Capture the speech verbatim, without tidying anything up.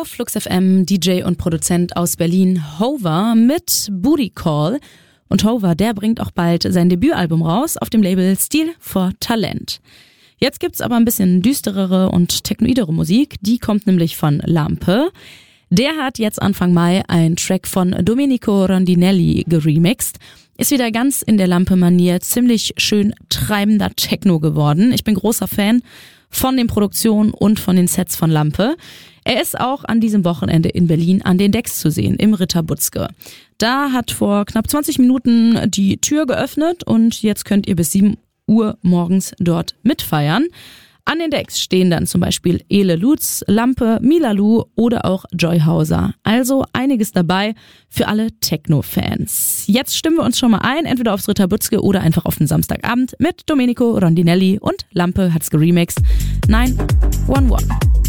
auf Flux F M, D J und Produzent aus Berlin, Hover mit Booty Call. Und Hover, der bringt auch bald sein Debütalbum raus auf dem Label Stil for Talent. Jetzt gibt's aber ein bisschen düsterere und technoidere Musik. Die kommt nämlich von Lampe. Der hat jetzt Anfang Mai einen Track von Domenico Rondinelli geremixed. Ist wieder ganz in der Lampe-Manier, ziemlich schön treibender Techno geworden. Ich bin großer Fan von den Produktionen und von den Sets von Lampe. Er ist auch an diesem Wochenende in Berlin an den Decks zu sehen, im Ritter Butzke. Da hat vor knapp zwanzig Minuten die Tür geöffnet und jetzt könnt ihr bis sieben Uhr morgens dort mitfeiern. An den Decks stehen dann zum Beispiel Ele Lutz, Lampe, Milalu oder auch Joy Hauser. Also einiges dabei für alle Techno-Fans. Jetzt stimmen wir uns schon mal ein, entweder aufs Ritter Butzke oder einfach auf den Samstagabend mit Domenico Rondinelli und Lampe hat's geremixed. neun eins eins.